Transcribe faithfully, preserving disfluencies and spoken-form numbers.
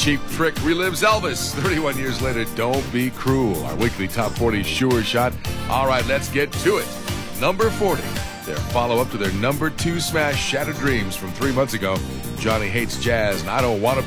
Cheap Trick relives Elvis thirty-one years later. Don't Be Cruel. Our weekly top forty sure shot. All right, let's get to it. Number forty. Their follow-up to their number two smash, Shattered Dreams, from three months ago. Johnny Hates Jazz, and I Don't Want to Be